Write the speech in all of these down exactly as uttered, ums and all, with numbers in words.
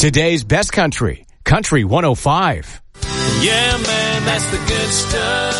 Today's best country, Country one oh five. Yeah, man, that's the good stuff.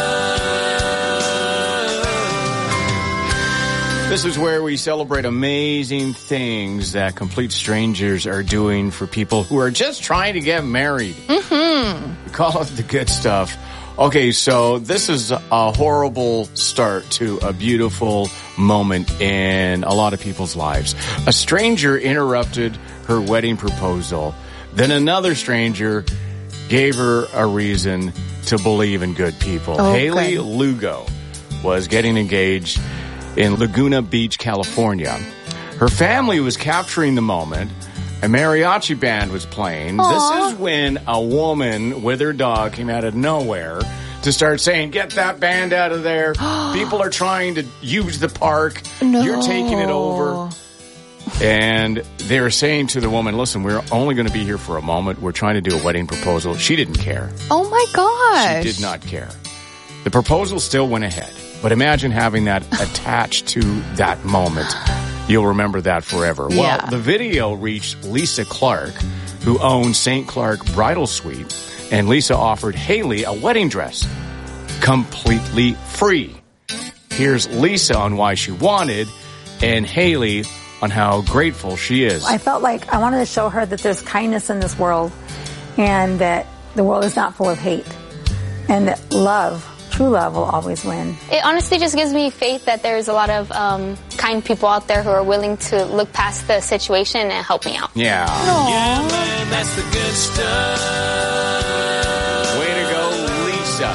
This is where we celebrate amazing things that complete strangers are doing for people who are just trying to get married. Mm-hmm. We call it the good stuff. Okay, so this is a horrible start to a beautiful moment in a lot of people's lives. A stranger interrupted her wedding proposal. Then another stranger gave her a reason to believe in good people. Oh, Haley good. Lugo was getting engaged in Laguna Beach, California. Her family was capturing the moment. A mariachi band was playing. Aww. This is when a woman with her dog came out of nowhere to start saying, get that band out of there. People are trying to use the park. No. You're taking it over. And they're saying to the woman, listen, we're only going to be here for a moment. We're trying to do a wedding proposal. She didn't care. Oh my gosh. She did not care. The proposal still went ahead. But imagine having that attached to that moment. You'll remember that forever. Yeah. Well, the video reached Lisa Clark, who owns Saint Clark Bridal Suite, and Lisa offered Haley a wedding dress, completely free. Here's Lisa on why she wanted, and Haley on how grateful she is. I felt like I wanted to show her that there's kindness in this world, and that the world is not full of hate, and that love, true love, will always win. It honestly just gives me faith that there's a lot of um, kind people out there who are willing to look past the situation and help me out. Yeah. Yeah, man, that's the good stuff. Way to go, Lisa.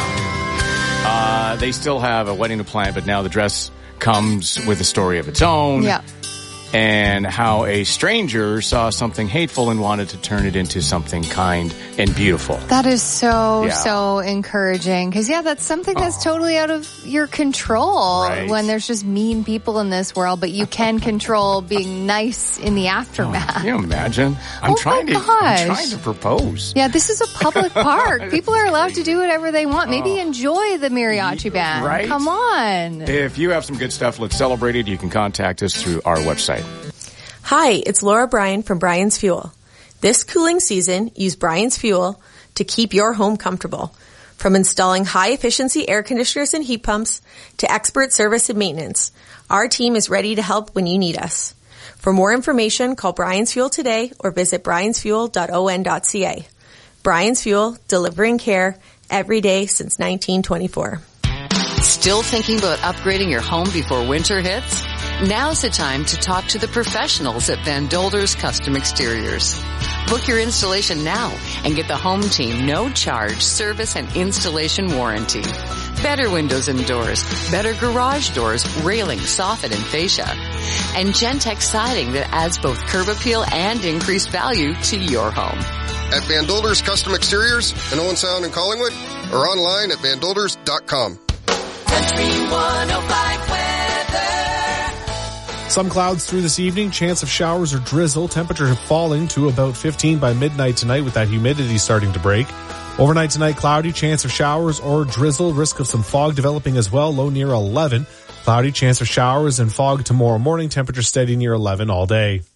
Uh, they still have a wedding to plan, but now the dress comes with a story of its own. Yeah. And how a stranger saw something hateful and wanted to turn it into something kind and beautiful. That is so, Yeah. so encouraging. Because, yeah, that's something that's totally out of your control Right. when there's just mean people in this world, but you can control being nice in the aftermath. Can you imagine? I'm Oh, trying my to gosh. I'm trying to propose. Yeah, this is a public park. People are allowed to do whatever they want. Maybe enjoy the mariachi band. Right? Come on. If you have some good stuff, let's celebrate it. You can contact us through our website. Hi, it's Laura Bryan from Bryan's Fuel. This cooling season, use Bryan's Fuel to keep your home comfortable. From installing high-efficiency air conditioners and heat pumps to expert service and maintenance, our team is ready to help when you need us. For more information, call Bryan's Fuel today or visit bryans fuel dot o n dot c a. Bryan's Fuel, delivering care every day since nineteen twenty-four. Still thinking about upgrading your home before winter hits? Now's the time to talk to the professionals at Van Dolders Custom Exteriors. Book your installation now and get the home team no-charge service and installation warranty. Better windows and doors, better garage doors, railing, soffit, and fascia. And Gentex siding that adds both curb appeal and increased value to your home. At Van Dolders Custom Exteriors in Owen Sound and Collingwood, or online at van dolders dot com. Country one oh five weather. Some clouds through this evening, chance of showers or drizzle. Temperature falling to about fifteen by midnight tonight with that humidity starting to break. Overnight tonight, cloudy, chance of showers or drizzle. Risk of some fog developing as well, low near eleven. Cloudy, chance of showers and fog tomorrow morning. Temperature steady near eleven all day.